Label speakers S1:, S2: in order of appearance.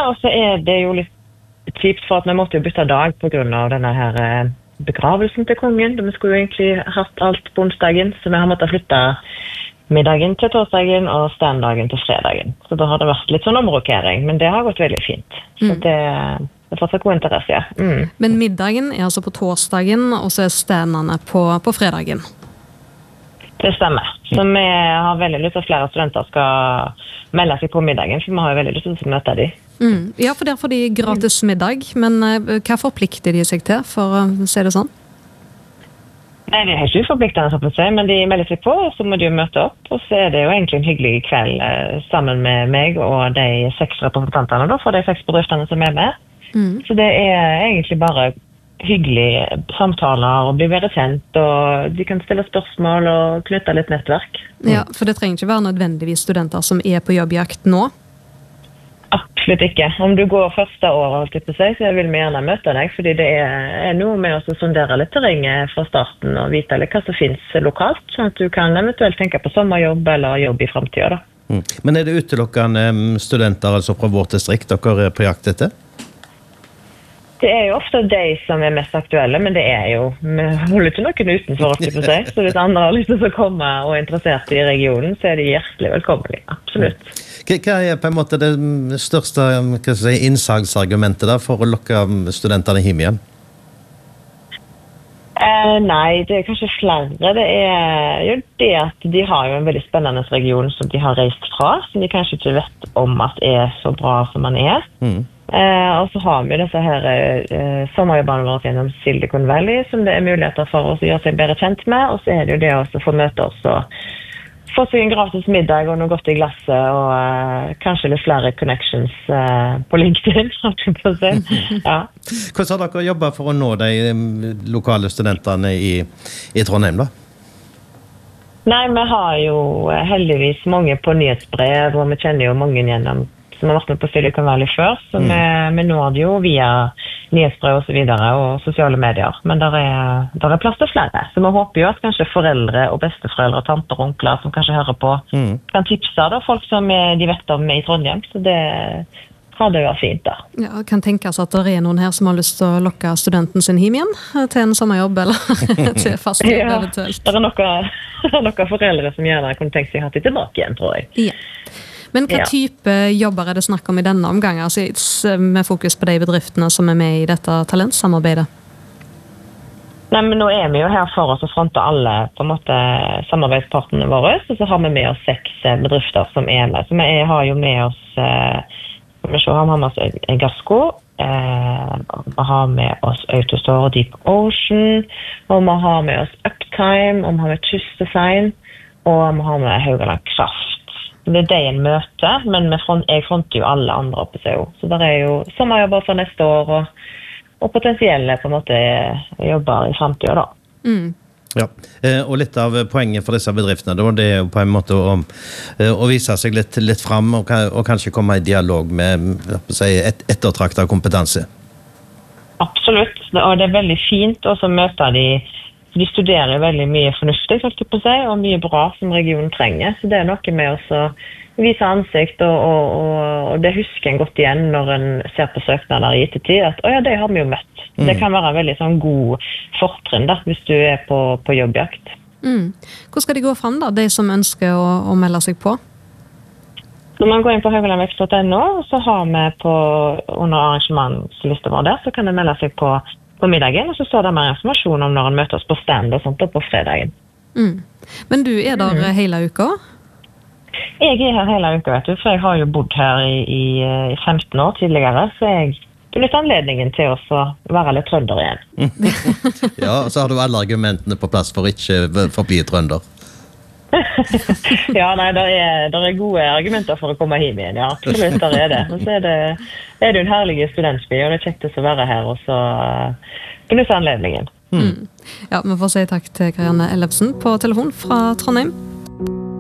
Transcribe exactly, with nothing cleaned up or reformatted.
S1: og så er det jo litt kjipt for at vi måtte jo bytte dag på grunn av denne her eh, begravelsen til kongen. Vi skulle jo egentlig hatt alt på onsdagen, så vi har måttet flytte middagen til torsdagen og standdagen til fredagen. Så da har det vært litt sånn omrokering, men det har gått veldig fint. Så det, det er fortsatt god interesse, ja. Mm.
S2: Men middagen er altså på torsdagen, og så er standene på, på fredagen?
S1: Det stemmer. Så vi har veldig lyst til at flere studenter skal melde seg på middagen, for vi har jo veldig lyst til å møte dem.
S2: Mm. Ja, for der får de gratis middag, men uh, hva forplikter de seg til, for å si det sånn?
S1: Nei, det er helt uforpliktende, så på å si, men de melder seg på, og så må de jo møte opp, og så er det jo egentlig en hyggelig kveld eh, sammen med meg og de seks representantene da, for de seks bedriftene som er med. Mm. Så det er egentlig bare hyggelige samtaler og bli bedre kjent, og de kan stille spørsmål og knytte litt nettverk.
S2: Ja, for det trenger ikke være nødvendigvis studenter som er på jobbjakt nå?
S1: Absolutt ikke. Om du går første året, så vil vi gjerne møte deg, fordi det er noe med å sondere litt terrenget fra starten og vite litt hva som finnes lokalt, sånn at du kan eventuelt tenke på sommerjobb eller jobb i fremtiden.
S3: Mm. Men er det utelukkende studenter altså fra vårt distrikt dere er på jakt etter?
S1: Det er jo ofte de som er mest aktuelle, men det er jo, vi holder ikke noen utenfor oss, på seg. Så hvis andre har lyst til å komme og er interessert i regionen, så er de hjertelig velkommen. Absolutt.
S3: Hva er på en måte det største si, innsagsargumentet da, for å lokke studentene hjem igjen?
S1: Eh, nei, det er kanskje flere. Det er jo det at de har jo en veldig spennende region som de har reist fra, som de kanskje ikke vet om at er så bra som man er. Mm. Eh, og så har vi disse her eh, sommerjobbene våre gjennom Silicon Valley, som det er muligheter for oss å gjøre seg bedre kjent med, og så er det jo det også å få møte oss og få seg en gratis middag og noe godt i glasset, og eh, kanskje litt flere connections eh, på LinkedIn, på å si. Ja.
S3: Hvordan har dere jobbet for å nå de lokale studentene i, i Trondheim da?
S1: Nei, vi har jo heldigvis mange på nyhetsbrev, og vi kjenner jo mange gjennom som har vært med på Silicon Valley før, så mm. vi, vi når det jo via nyhetsbrev og så videre, og sosiale medier. Men der er, der er plass til flere. Så vi håper jo at kanskje foreldre og besteforeldre, tanter og onkler som kanskje hører på, mm. kan tipse da, folk som de vet om i Trondheim. Så det hadde jo vært fint da.
S2: Ja, kan tenkes at det er noen her som har lyst til å lokke studenten sin hjem igjen til en sommerjobb, eller til fast jobb
S1: ja,
S2: eventuelt.
S1: Det er noen, noen foreldre som gjerne kunne tenkt seg hatt det tilbake igjen, tror jeg.
S2: Ja. Men hva type jobber er det snakk om i denne omgang, altså med fokus på de bedriftene som er med i dette talentsamarbeidet?
S1: Nei, men nå er vi jo her for oss å fronte alle på en måte samarbeidspartnerne våre, og så har vi med oss seks bedrifter som er med. Så vi har jo med oss, vi har med oss Gasco, vi har med oss Autostore og Deep Ocean, og vi har med oss Uptime, og vi har med Kystdesign, og vi har med Haugaland Kraft. Det er det en møter, men front, jeg fronter jo alle andre oppe C O. Så det er jo sommerjobber for neste år, og, og potensielle på en måte jobber i fremtiden da. Mm.
S3: Ja, og litt av poenget for disse bedriftene, det er jo på en måte å, å vise seg litt, litt frem, og, og kanskje komme i dialog med si, et, ettertraktet kompetanse.
S1: Absolutt, og det er veldig fint også å møte de. De studerer veldig mye fornuftig, på seg, og mye bra som regionen trenger. Så det er noe med oss å vise ansikt, og, og, og det husker en godt igjen når en ser på søknader i ettertid, at å ja, det har vi jo møtt. Mm. Det kan være en veldig sånn god fortrinn da, hvis du er på, på jobbjakt.
S2: Mm. Hvor skal de gå frem da, de som ønsker å, å melde seg på?
S1: Når man går inn på haugalandvekst punktum no, så har vi på, under arrangementslisten vår der, så kan de melde seg på på middagen, og så står det mer informasjon om når en møter oss på stand og sånt på fredagen. Mm.
S2: Men du er der mm. hele uka?
S1: Jeg er her hele uka, vet du, for jeg har jo bodd her i, i, i femten år tidligere, så jeg benytter anledningen til å være litt trønder igjen.
S3: Ja, så har du alle argumentene på plass for ikke forbli trønder.
S1: Ja, nei, der er, der er gode argumenter for å komme hjem igjen, ja, absolutt, der er det. Og så er det, er det en herlig studentby, og det er kjekt å være her, og så benytte anledningen.
S2: Mm. Ja, vi får si takk til Karianne Ellefsen på telefon fra Trondheim.